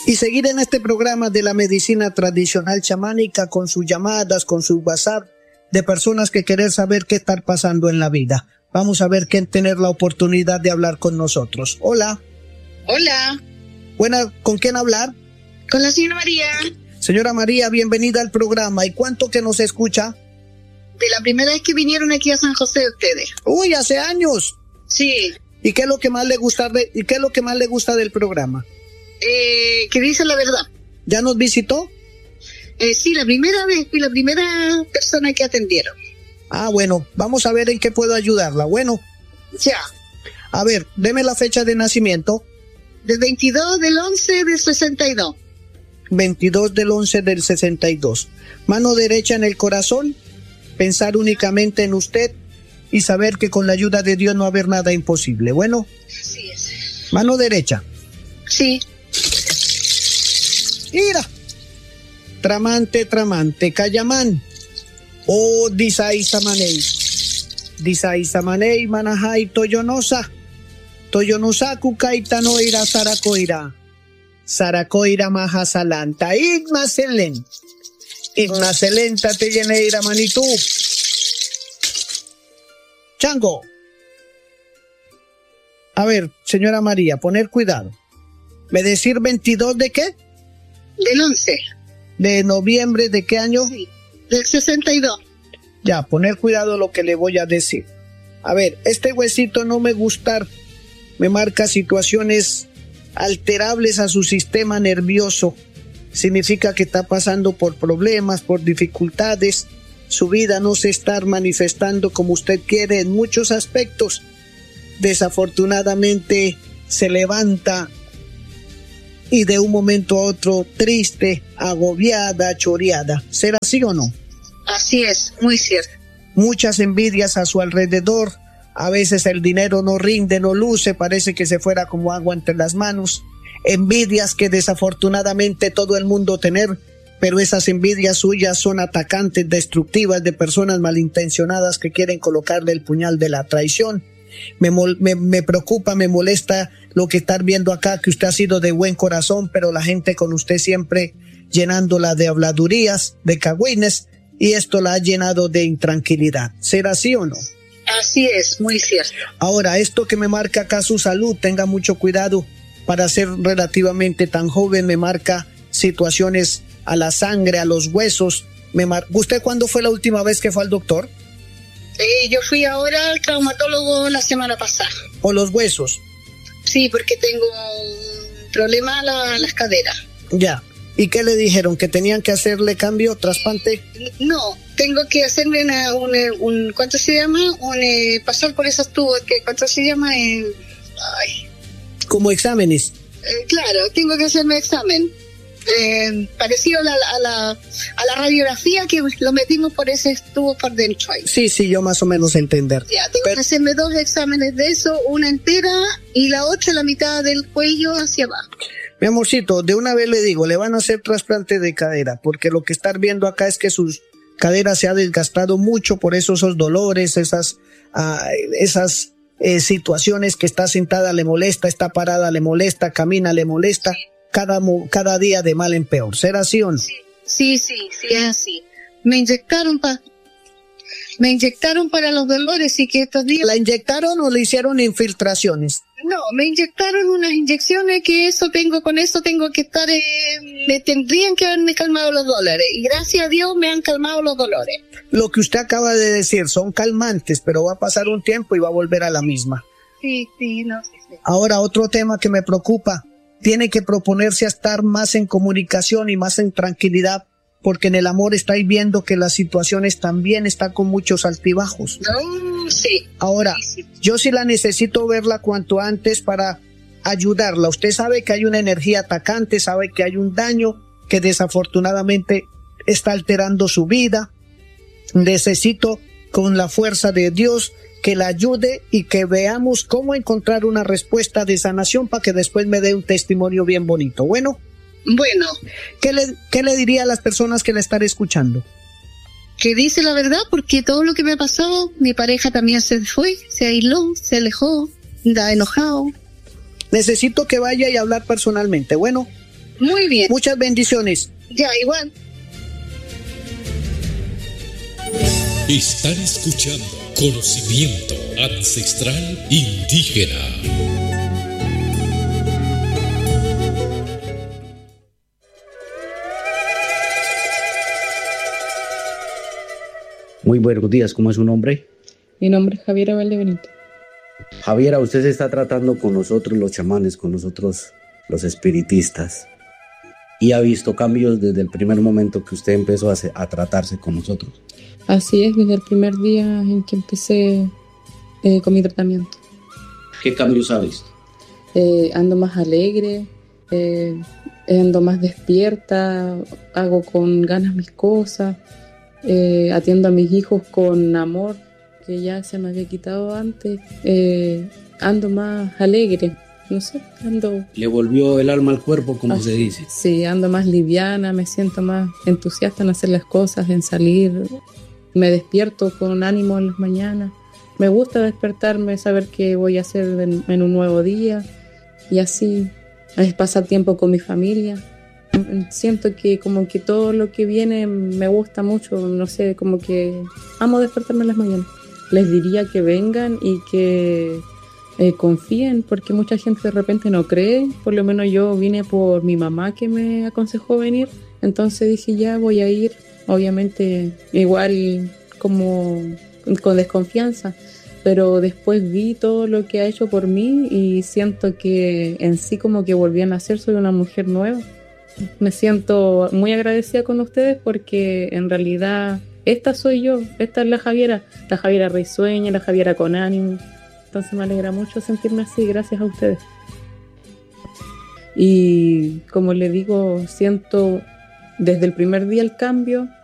y seguir en este programa de la medicina tradicional chamánica con sus llamadas, con su WhatsApp de personas que quieren saber qué está pasando en la vida. Vamos a ver quién tener la oportunidad de hablar con nosotros. Hola. Hola. Buena, ¿con quién hablar? Con la señora María. Señora María, bienvenida al programa. ¿Y cuánto que nos escucha? De la primera vez que vinieron aquí a San José ustedes. Uy, hace años. Sí. ¿Y qué es lo que más le gusta del programa? Que dice la verdad. ¿Ya nos visitó? Sí, la primera vez, fui la primera persona que atendieron. Ah, bueno, vamos a ver en qué puedo ayudarla. Bueno. Ya. A ver, deme la fecha de nacimiento. Del 22 del 11 del 62. 22 del 11 del 62. Mano derecha en el corazón, pensar únicamente en usted y saber que con la ayuda de Dios no va a haber nada imposible. Bueno. Así es. Mano derecha. Sí. Mira. Tramante, Cayamán. Oh, Disai Samanei, Manajai, Toyonosa. Toyonosaku, Kaitanoira, Saracoira, Mahasalanta. Ignacelén, Tateyeneira, Manitú. Chango. A ver, señora María, poner cuidado. ¿Me decir 22 de qué? Del 11. ¿De noviembre de qué año? Sí, del 62. Ya, poner cuidado lo que le voy a decir. A ver, este huesito no me gusta, me marca situaciones alterables a su sistema nervioso. Significa que está pasando por problemas, por dificultades. Su vida no se está manifestando como usted quiere en muchos aspectos. Desafortunadamente se levanta y de un momento a otro triste, agobiada, choreada. ¿Será así o no? Así es, muy cierto. Muchas envidias a su alrededor. A veces el dinero no rinde, no luce, parece que se fuera como agua entre las manos. Envidias que desafortunadamente todo el mundo tener, pero esas envidias suyas son atacantes, destructivas, de personas malintencionadas que quieren colocarle el puñal de la traición. Me preocupa, me molesta lo que están viendo acá, que usted ha sido de buen corazón, pero la gente con usted siempre llenándola de habladurías, de cagüines, y esto la ha llenado de intranquilidad. ¿Será así o no? Así es, muy cierto. Ahora, esto que me marca acá su salud, tenga mucho cuidado. Para ser relativamente tan joven, me marca situaciones a la sangre, a los huesos. ¿Usted cuándo fue la última vez que fue al doctor? Yo fui ahora al traumatólogo la semana pasada. ¿O los huesos? Sí, porque tengo un problema a las caderas. Ya. ¿Y qué le dijeron? ¿Que tenían que hacerle cambio, trasplante? No, tengo que hacerme ¿cuánto se llama? Pasar por esos tubos, ¿cuánto se llama? Como exámenes. Claro, tengo que hacerme examen. Parecido a la radiografía, que lo metimos por ese tubo por dentro ahí. Sí, yo más o menos entender. Ya, tengo que hacerme 2 exámenes de eso, una entera y la otra la mitad del cuello hacia abajo. Mi amorcito, de una vez le digo, le van a hacer trasplante de cadera, porque lo que están viendo acá es que sus caderas se ha desgastado mucho, por eso esos dolores, esas situaciones que está sentada le molesta, está parada le molesta, camina le molesta, cada día de mal en peor. ¿Será así o no? Sí, es así. Me inyectaron para los dolores y que estos días... ¿La inyectaron o le hicieron infiltraciones? No, me inyectaron unas inyecciones que con eso tengo que estar, me tendrían que haberme calmado los dolores. Y gracias a Dios me han calmado los dolores. Lo que usted acaba de decir son calmantes, pero va a pasar un tiempo y va a volver a la misma. Sí, no sé. Sí. Ahora, otro tema que me preocupa. Tiene que proponerse a estar más en comunicación y más en tranquilidad, porque en el amor estáis viendo que las situaciones también están con muchos altibajos. No, sí. Ahora, yo sí la necesito verla cuanto antes para ayudarla. Usted sabe que hay una energía atacante, sabe que hay un daño que desafortunadamente está alterando su vida. Necesito, con la fuerza de Dios, que la ayude y que veamos cómo encontrar una respuesta de sanación para que después me dé un testimonio bien bonito. Bueno, ¿qué le diría a las personas que la están escuchando? Que dice la verdad, porque todo lo que me ha pasado, mi pareja también se fue, se aisló, se alejó, está enojado. Necesito que vaya y hablar personalmente. Bueno, Muy bien. Muchas bendiciones. Ya, igual. Están escuchando Conocimiento Ancestral Indígena. Muy buenos días, ¿cómo es su nombre? Mi nombre es Javiera Valdebenito. Javiera, usted se está tratando con nosotros los chamanes, con nosotros los espiritistas, y ha visto cambios desde el primer momento que usted empezó a tratarse con nosotros. Así es, desde el primer día en que empecé con mi tratamiento. ¿Qué cambios ha visto? Ando más alegre, ando más despierta, hago con ganas mis cosas, atiendo a mis hijos con amor, que ya se me había quitado antes, ando más alegre, no sé, ando... ¿Le volvió el alma al cuerpo, como se dice? Sí, ando más liviana, me siento más entusiasta en hacer las cosas, en salir, me despierto con ánimo en las mañanas, me gusta despertarme, saber qué voy a hacer en un nuevo día, y así es pasar tiempo con mi familia. Siento que como que todo lo que viene me gusta mucho, no sé, como que amo despertarme en las mañanas. Les diría que vengan y que confíen, porque mucha gente de repente no cree. Por lo menos yo vine por mi mamá que me aconsejó venir, entonces dije ya voy a ir, obviamente igual como con desconfianza, pero después vi todo lo que ha hecho por mí y siento que en sí como que volví a nacer, soy una mujer nueva. Me siento muy agradecida con ustedes porque en realidad esta soy yo, esta es la Javiera risueña, la Javiera con ánimo. Entonces me alegra mucho sentirme así, gracias a ustedes. Y como les digo, siento desde el primer día el cambio,